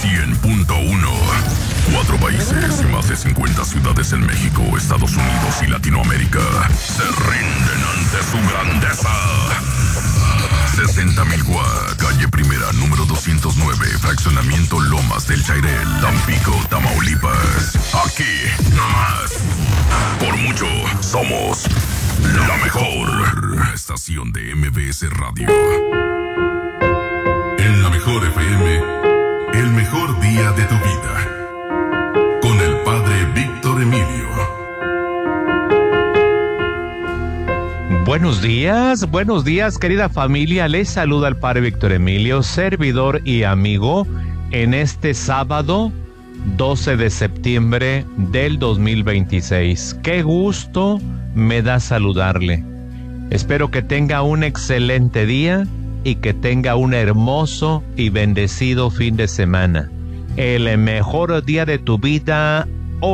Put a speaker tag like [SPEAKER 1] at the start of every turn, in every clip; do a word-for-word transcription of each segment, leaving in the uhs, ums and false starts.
[SPEAKER 1] cien punto uno. Cuatro países y más de cincuenta ciudades en México, Estados Unidos y Latinoamérica se rinden ante su grandeza. sesenta mil Gua, calle Primera, número doscientos nueve, fraccionamiento Lomas del Chairel, Tampico, Tamaulipas. Aquí, nomás. Por mucho, somos la mejor estación de M B S Radio. En la mejor F M, el mejor día de tu vida. Con el padre Víctor Emilio.
[SPEAKER 2] Buenos días, buenos días, querida familia. Les saluda el padre Víctor Emilio, servidor y amigo, en este sábado doce de septiembre del dos mil veintiséis. Qué gusto me da saludarle. Espero que tenga un excelente día y que tenga un hermoso y bendecido fin de semana. El mejor día de tu vida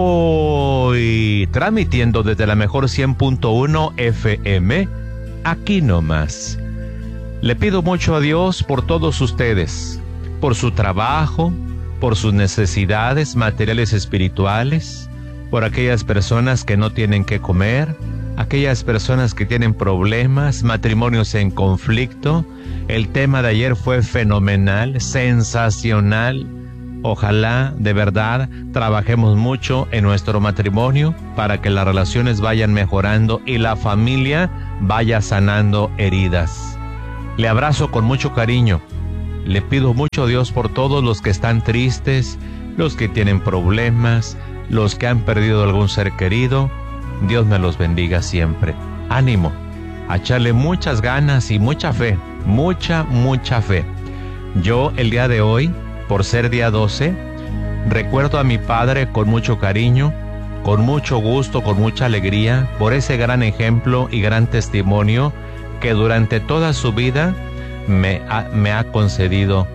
[SPEAKER 2] hoy, transmitiendo desde la mejor cien punto uno F M, aquí nomás. Le pido mucho a Dios por todos ustedes, por su trabajo, por sus necesidades materiales espirituales, por aquellas personas que no tienen que comer, aquellas personas que tienen problemas, matrimonios en conflicto. El tema de ayer fue fenomenal, sensacional. Ojalá, de verdad, trabajemos mucho en nuestro matrimonio para que las relaciones vayan mejorando y la familia vaya sanando heridas. Le abrazo con mucho cariño. Le pido mucho a Dios por todos los que están tristes, los que tienen problemas, los que han perdido algún ser querido. Dios me los bendiga siempre. Ánimo, a echarle muchas ganas y mucha fe, mucha, mucha fe. Yo, el día de hoy, por ser día doce, recuerdo a mi padre con mucho cariño, con mucho gusto, con mucha alegría, por ese gran ejemplo y gran testimonio que durante toda su vida me ha, me ha concedido,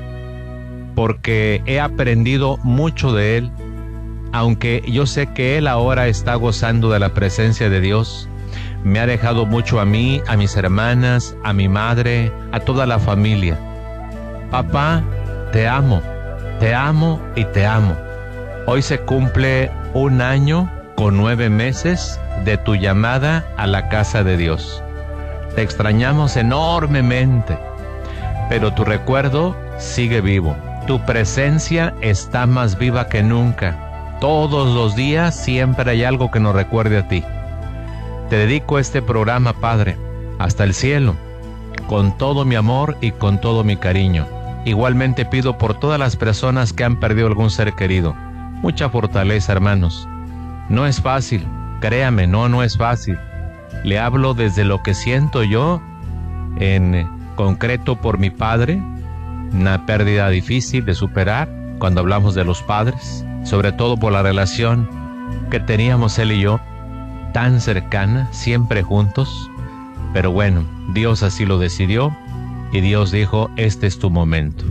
[SPEAKER 2] porque he aprendido mucho de él, aunque yo sé que él ahora está gozando de la presencia de Dios. Me ha dejado mucho a mí, a mis hermanas, a mi madre, a toda la familia. Papá, te amo, te amo y te amo. Hoy se cumple un año con nueve meses de tu llamada a la casa de Dios. Te extrañamos enormemente, pero tu recuerdo sigue vivo. Tu presencia está más viva que nunca. Todos los días siempre hay algo que nos recuerde a ti. Te dedico este programa, Padre, hasta el cielo, con todo mi amor y con todo mi cariño. Igualmente pido por todas las personas que han perdido algún ser querido. Mucha fortaleza, hermanos. No es fácil, créame, no, no es fácil. Le hablo desde lo que siento yo, en concreto por mi padre, una pérdida difícil de superar cuando hablamos de los padres, sobre todo por la relación que teníamos él y yo, tan cercana, siempre juntos. Pero bueno, Dios así lo decidió. Y Dios dijo, este es tu momento.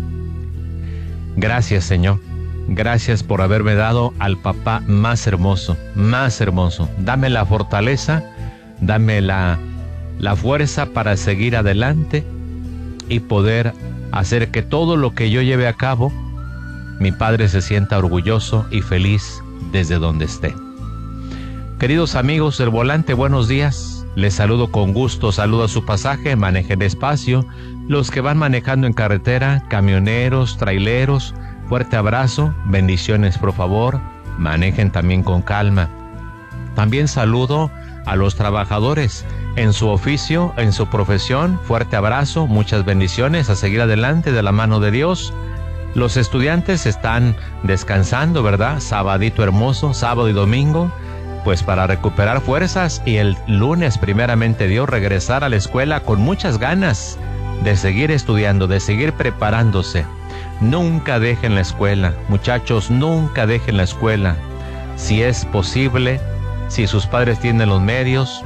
[SPEAKER 2] Gracias, Señor. Gracias por haberme dado al papá más hermoso, más hermoso. Dame la fortaleza, dame la, la fuerza para seguir adelante y poder hacer que todo lo que yo lleve a cabo, mi padre se sienta orgulloso y feliz desde donde esté. Queridos amigos del volante, buenos días. Les saludo con gusto, saludo a su pasaje, manejen despacio. Los que van manejando en carretera, camioneros, traileros, fuerte abrazo, bendiciones por favor, manejen también con calma. También saludo a los trabajadores en su oficio, en su profesión, fuerte abrazo, muchas bendiciones, a seguir adelante de la mano de Dios. Los estudiantes están descansando, ¿verdad? Sabadito hermoso, sábado y domingo, pues para recuperar fuerzas y el lunes, primeramente Dios, regresar a la escuela con muchas ganas de seguir estudiando, de seguir preparándose. Nunca dejen la escuela, muchachos, nunca dejen la escuela. Si es posible, si sus padres tienen los medios,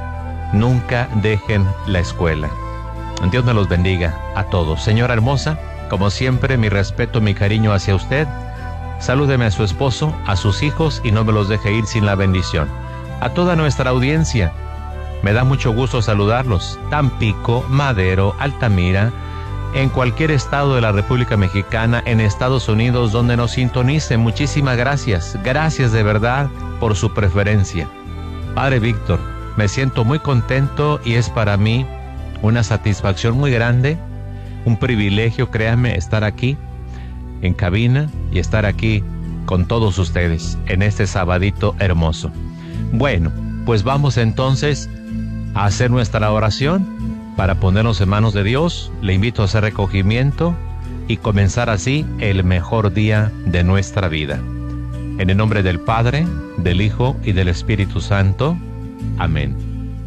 [SPEAKER 2] nunca dejen la escuela. Dios me los bendiga a todos. Señora hermosa, como siempre, mi respeto, mi cariño hacia usted. Salúdeme a su esposo, a sus hijos y no me los deje ir sin la bendición. A toda nuestra audiencia, me da mucho gusto saludarlos. Tampico, Madero, Altamira, en cualquier estado de la República Mexicana, en Estados Unidos, donde nos sintonice. Muchísimas gracias. Gracias de verdad por su preferencia. Padre Víctor, me siento muy contento y es para mí una satisfacción muy grande, un privilegio, créanme, estar aquí en cabina y estar aquí con todos ustedes en este sabadito hermoso. Bueno, pues vamos entonces a hacer nuestra oración para ponernos en manos de Dios. Le invito a hacer recogimiento y comenzar así el mejor día de nuestra vida. En el nombre del Padre, del Hijo y del Espíritu Santo. Amén.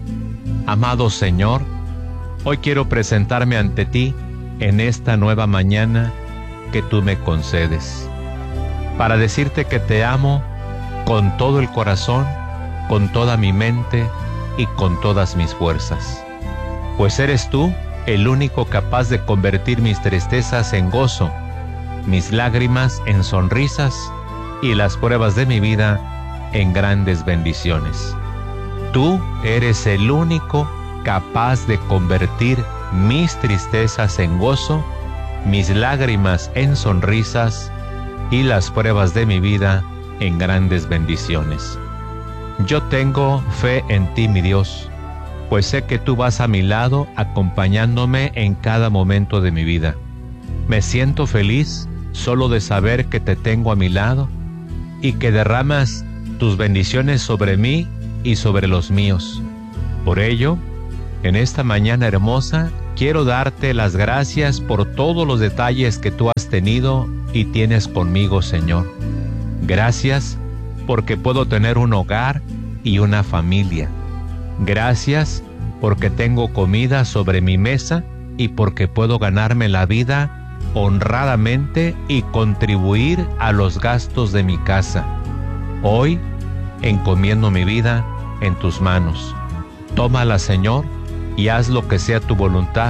[SPEAKER 2] Amado Señor, hoy quiero presentarme ante ti en esta nueva mañana que tú me concedes, para decirte que te amo con todo el corazón, con toda mi mente y con todas mis fuerzas, pues eres tú el único capaz de convertir mis tristezas en gozo, mis lágrimas en sonrisas y las pruebas de mi vida en grandes bendiciones. Tú eres el único capaz de convertir mis tristezas en gozo, mis lágrimas en sonrisas y las pruebas de mi vida en grandes bendiciones. Yo tengo fe en ti, mi Dios, pues sé que tú vas a mi lado acompañándome en cada momento de mi vida. Me siento feliz solo de saber que te tengo a mi lado y que derramas tus bendiciones sobre mí y sobre los míos. Por ello, en esta mañana hermosa, quiero darte las gracias por todos los detalles que tú has tenido y tienes conmigo, Señor. Gracias porque puedo tener un hogar y una familia. Gracias porque tengo comida sobre mi mesa y porque puedo ganarme la vida honradamente y contribuir a los gastos de mi casa. Hoy encomiendo mi vida en tus manos. Tómala, Señor, y haz lo que sea tu voluntad.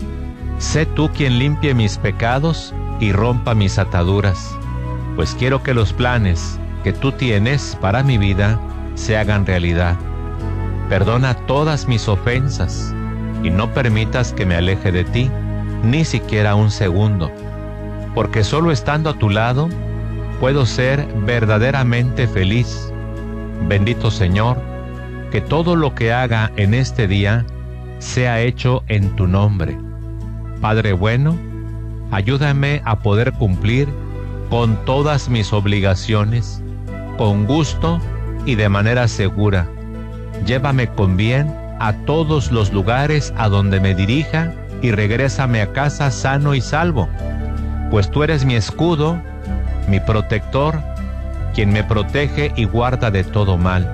[SPEAKER 2] Sé tú quien limpie mis pecados y rompa mis ataduras, pues quiero que los planes que tú tienes para mi vida se hagan realidad. Perdona todas mis ofensas y no permitas que me aleje de ti, ni siquiera un segundo, porque solo estando a tu lado puedo ser verdaderamente feliz. Bendito Señor, que todo lo que haga en este día sea hecho en tu nombre. Padre bueno, ayúdame a poder cumplir con todas mis obligaciones, con gusto y de manera segura. Llévame con bien a todos los lugares a donde me dirija y regrésame a casa sano y salvo, pues tú eres mi escudo, mi protector, quien me protege y guarda de todo mal.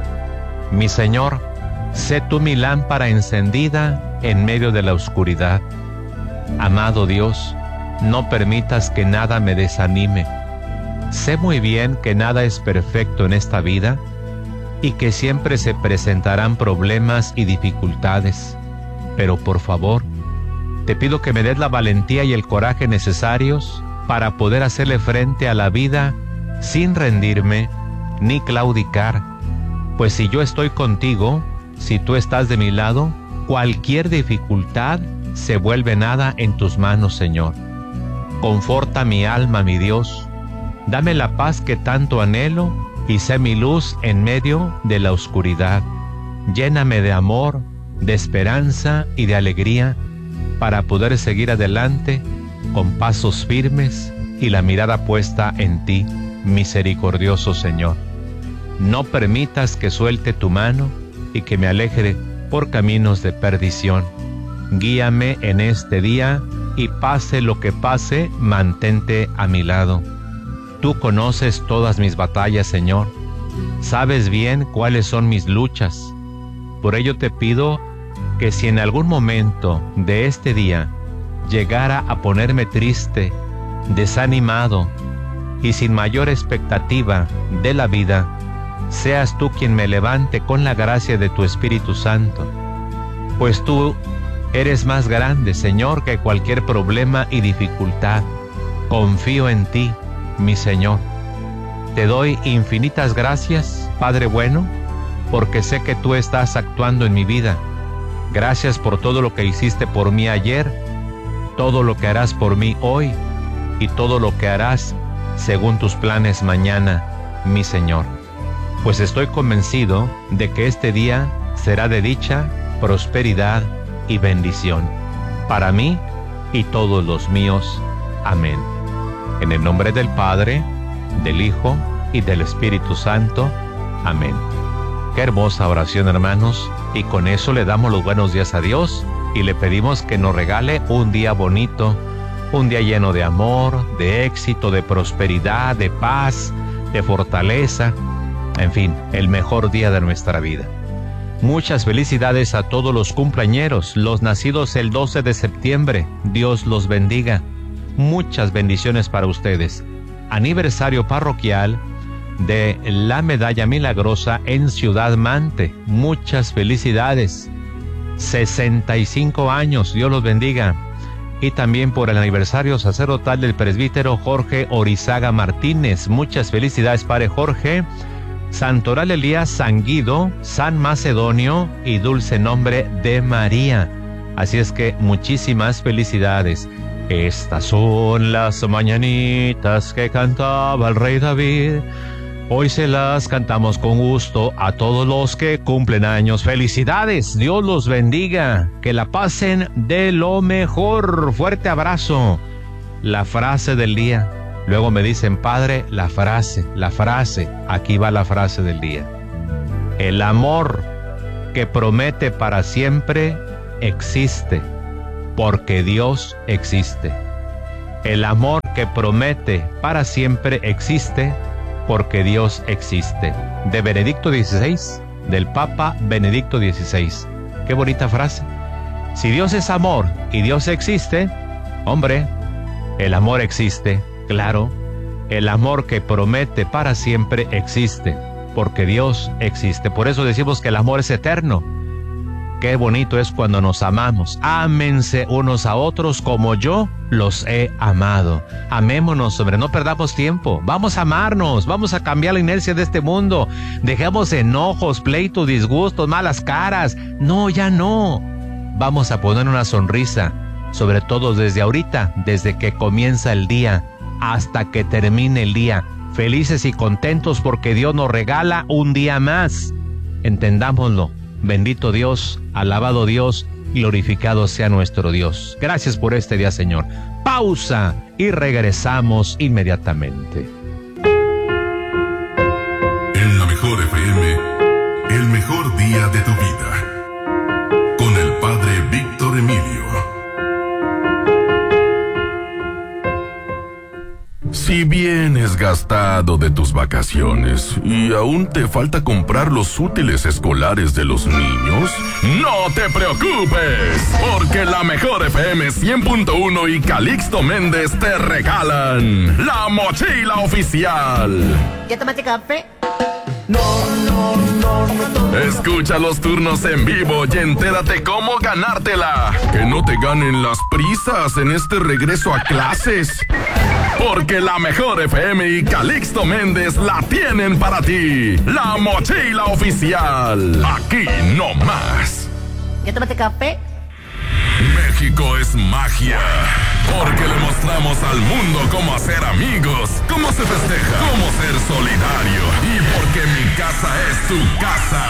[SPEAKER 2] Mi Señor, sé tú mi lámpara encendida en medio de la oscuridad. Amado Dios, no permitas que nada me desanime. Sé muy bien que nada es perfecto en esta vida y que siempre se presentarán problemas y dificultades. Pero por favor, te pido que me des la valentía y el coraje necesarios para poder hacerle frente a la vida sin rendirme ni claudicar. Pues si yo estoy contigo, si tú estás de mi lado, cualquier dificultad se vuelve nada en tus manos, Señor. Conforta mi alma, mi Dios. Dame la paz que tanto anhelo y sé mi luz en medio de la oscuridad. Lléname de amor, de esperanza y de alegría para poder seguir adelante con pasos firmes y la mirada puesta en ti, misericordioso Señor. No permitas que suelte tu mano y que me aleje por caminos de perdición. Guíame en este día y pase lo que pase, mantente a mi lado. Tú conoces todas mis batallas, Señor. Sabes bien cuáles son mis luchas. Por ello te pido que si en algún momento de este día llegara a ponerme triste, desanimado y sin mayor expectativa de la vida, seas tú quien me levante con la gracia de tu Espíritu Santo, pues tú eres más grande, Señor, que cualquier problema y dificultad. Confío en ti, mi Señor. Te doy infinitas gracias, Padre bueno, porque sé que tú estás actuando en mi vida. Gracias por todo lo que hiciste por mí ayer todo lo que harás por mí hoy y todo lo que harás según tus planes mañana, mi Señor. Pues estoy convencido de que este día será de dicha, prosperidad y bendición para mí y todos los míos. Amén. En el nombre del Padre, del Hijo y del Espíritu Santo. Amén. Qué hermosa oración, hermanos, y con eso le damos los buenos días a Dios y le pedimos que nos regale un día bonito, un día lleno de amor, de éxito, de prosperidad, de paz, de fortaleza, en fin, el mejor día de nuestra vida. Muchas felicidades a todos los cumpleañeros, los nacidos el doce de septiembre, Dios los bendiga. Muchas bendiciones para ustedes. Aniversario parroquial de la Medalla Milagrosa en Ciudad Mante. Muchas felicidades. sesenta y cinco años, Dios los bendiga. Y también por el aniversario sacerdotal del presbítero Jorge Orizaga Martínez. Muchas felicidades, Padre Jorge. Santoral Elías San Guido, San Macedonio y dulce nombre de María. Así es que muchísimas felicidades. Estas son las mañanitas que cantaba el rey David. Hoy se las cantamos con gusto a todos los que cumplen años. Felicidades, Dios los bendiga, que la pasen de lo mejor. Fuerte abrazo. La frase del día. Luego me dicen, Padre, la frase, la frase. Aquí va la frase del día. El amor que promete para siempre existe, porque Dios existe. El amor que promete para siempre existe, porque Dios existe. De Benedicto dieciséis, del Papa Benedicto dieciséis. Qué bonita frase. Si Dios es amor y Dios existe, hombre, el amor existe, claro. El amor que promete para siempre existe, porque Dios existe. Por eso decimos que el amor es eterno. Qué bonito es cuando nos amamos. Ámense unos a otros como yo los he amado. Amémonos, hombre, no perdamos tiempo. Vamos a amarnos, vamos a cambiar la inercia de este mundo. Dejemos enojos, pleitos, disgustos, malas caras. No, ya no. Vamos a poner una sonrisa, sobre todo desde ahorita, desde que comienza el día hasta que termine el día. Felices y contentos porque Dios nos regala un día más. Entendámoslo. Bendito Dios, alabado Dios, glorificado sea nuestro Dios. Gracias por este día, Señor. Pausa y regresamos inmediatamente.
[SPEAKER 1] En la mejor F M, el mejor día de tu vida. Con el Padre Víctor Emilio. Si vienes gastado de tus vacaciones y aún te falta comprar los útiles escolares de los niños, no te preocupes, porque la mejor F M cien punto uno y Calixto Méndez te regalan la mochila oficial.
[SPEAKER 3] ¿Ya tomaste café?
[SPEAKER 4] No, no, no, no, no.
[SPEAKER 1] Escucha los turnos en vivo y entérate cómo ganártela. Que no te ganen las prisas en este regreso a clases. Porque la mejor F M y Calixto Méndez la tienen para ti. La mochila oficial. Aquí no más.
[SPEAKER 3] ¿Ya tomaste café?
[SPEAKER 1] México es magia. Porque le mostramos al mundo cómo hacer amigos, cómo se festeja, cómo ser solidario. Y porque mi casa es tu casa.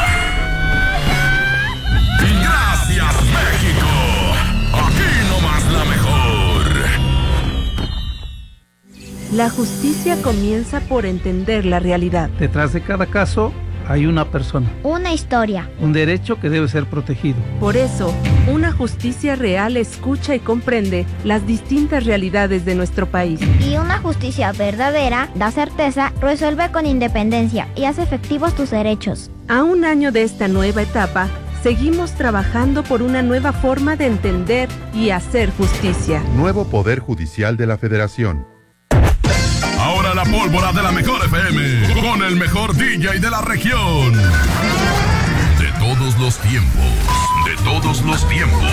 [SPEAKER 1] Gracias, México. Aquí nomás la mejor.
[SPEAKER 5] La justicia comienza por entender la realidad.
[SPEAKER 6] Detrás de cada caso hay una persona.
[SPEAKER 7] Una historia.
[SPEAKER 6] Un derecho que debe ser protegido.
[SPEAKER 5] Por eso, una justicia real escucha y comprende las distintas realidades de nuestro país.
[SPEAKER 7] Y una justicia verdadera da certeza, resuelve con independencia y hace efectivos tus derechos.
[SPEAKER 5] A un año de esta nueva etapa, seguimos trabajando por una nueva forma de entender y hacer justicia.
[SPEAKER 8] Nuevo Poder Judicial de la Federación.
[SPEAKER 1] Ahora la pólvora de la mejor F M, con el mejor D J de la región. De todos los tiempos, de todos los tiempos.